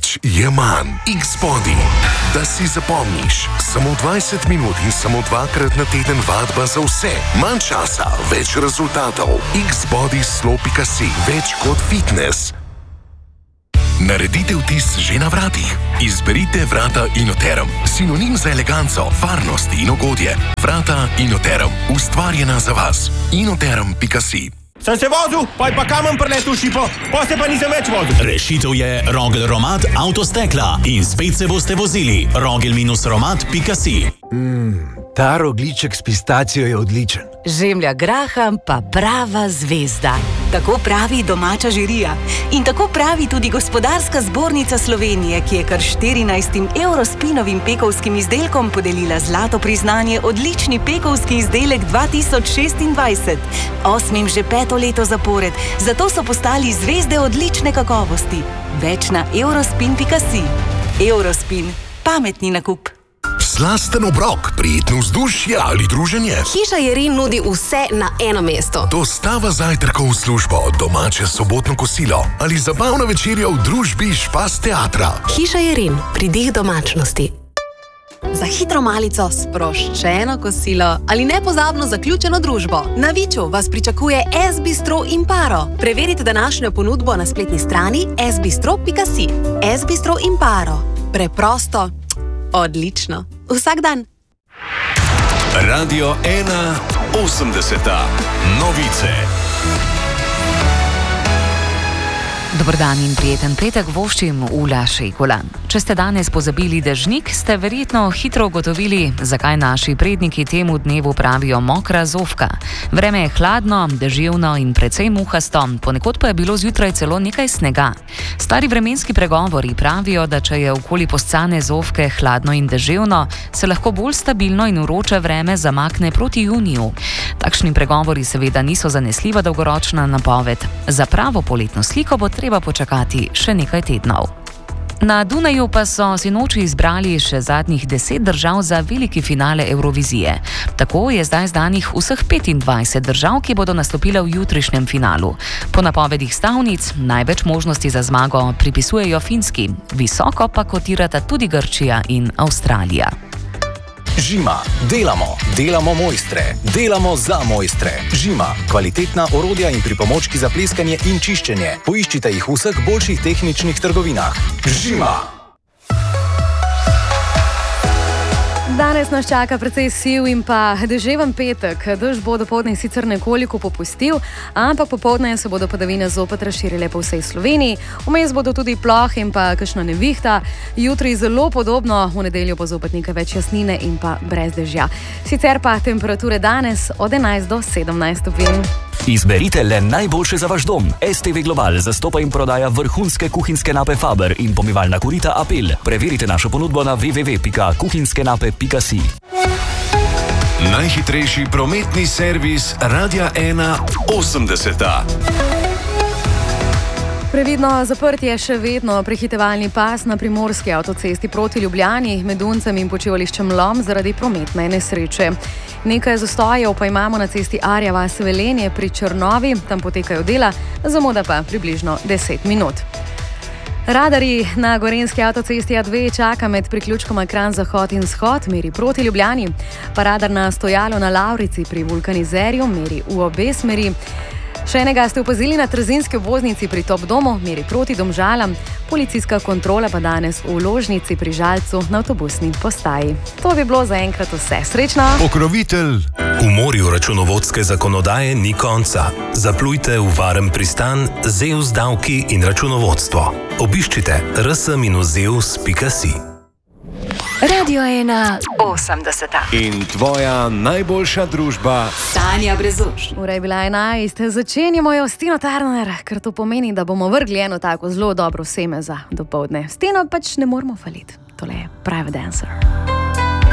Več je manj. X-Body. Da si zapomniš. Samo 20 minut in samo 2krat na teden vadba za vse. Manj časa, več rezultatov. X-Body slo.si. Več kot fitness. Naredite vtis že na vratih. Izberite vrata Inoterm. Sinonim za eleganco, varnost in ugodje. Vrata Inoterm. Ustvarjena za vas. Inoterm.si. Sem se vozil, pa je pa kamen preletel šipo, pa se pa nisem več vozil. Rešitev je Rogel Romat avtostekla in spet se boste vozili. Rogel-romat.si. Ta rogljiček s pistacijo je odličen. Žemlja graham pa prava zvezda. Tako pravi domača žirija. In tako pravi tudi Gospodarska zbornica Slovenije, ki je kar 14 Eurospinovim pekovskim izdelkom podelila zlato priznanje odlični pekovski izdelek 2026. 8. že 5. leto zapored, zato so postali zvezde odlične kakovosti. Več na eurospin.si. Eurospin. Pametni nakup. Slasten obrok, prijetno vzdušje ali druženje. Hiša Jerin nudi vse na eno mesto. Dostava zajtrkov v službo, domače sobotno kosilo ali zabavna večerja v družbi Špas teatra. Hiša Jerin, pridih domačnosti. Za hitro malico, sproščeno kosilo ali nepozabno zaključeno družbo. Na Viču vas pričakuje S-bistro Imparo. Preverite današnjo ponudbo na spletni strani sbistro.si. S-bistro Imparo. Preprosto, odlično. Vsak dan. Radio 1 80. Novice. Dober dan in prijeten petek voščim Ula Šejkola. Če ste danes pozabili dežnik, ste verjetno hitro ugotovili, zakaj naši predniki temu dnevu pravijo mokra zofka. Vreme je hladno, deževno in precej muhasto, ponekod pa je bilo zjutraj celo nekaj snega. Stari vremenski pregovori pravijo, da če je okoli poscane zofke hladno in deževno, se lahko bolj stabilno in vroče vreme zamakne proti juniju. Takšni pregovori seveda niso zanesljiva dolgoročna napoved. Za pravo poletno sliko bo treba počakati še nekaj tednov. Na Dunaju pa so sinoči izbrali še zadnjih 10 držav za veliki finale Evrovizije. Tako je zdaj zdanih vseh 25 držav, ki bodo nastopile v jutrišnjem finalu. Po napovedih stavnic največ možnosti za zmago pripisujejo Finski, visoko pa kotirata tudi Grčija in Avstralija. Žima. Delamo mojstre. Delamo za mojstre. Žima. Kvalitetna orodja in pripomočki za pleskanje in čiščenje. Poiščite jih v vseh boljših tehničnih trgovinah. Žima. Danes nas čaka precej siv in pa deževen petek. Dež bo dopoldne sicer nekoliko popustil, ampak popoldne se bodo padavine zopet razširile po vsej Sloveniji. Vmes bodo tudi plohe in pa kakšna nevihta. Jutri zelo podobno, v nedeljo bo zopet nekaj več jasnine in pa brez dežja. Sicer pa temperature danes od 11 do 17 stopinj. Izberite le najboljše za vaš dom. STV Global zastopa in prodaja vrhunske kuhinjske nape Faber in pomivalna korita Apel. Preverite našo ponudbo na www.kuhinjskenape.si. Najhitrejši prometni servis Radia 1 80. Previdno zaprtje še vedno prehitevalni pas na primorski avtocesti proti Ljubljani med Duncem in počivališčem Lom zaradi prometne nesreče. Nekaj zastojev pa imamo na cesti Arja vas Velenje pri Črnovi, tam potekajo dela, zamuda pa približno 10 minut. Radarji na gorenjski avtocesti A2 čaka med priključkoma Kranj-Zahod in Shod, meri proti Ljubljani, pa radar na stojalo na Lavrici pri vulkanizerju meri v obe smeri. Še enega ste opazili na trzinski obvoznici pri Top domu, meri proti Domžalam, policijska kontrola pa danes v Ložnici pri Žalcu na avtobusni postaji. To bi bilo zaenkrat vse. Srečno! Pokrovitelj. V morju računovodske zakonodaje ni konca. Zaplujte v varen pristan ZEUS davki in računovodstvo. Obiščite rs-zeus.si. Radio 1 80. In tvoja najboljša družba Tanja Brezuš. Ura je bila 11, začenjamo jo s Tino Turner, ker to pomeni, da bomo vrgli eno tako zelo dobro seme za dopoldne. S Tino pač ne moramo faliti. Tole je Private Dancer.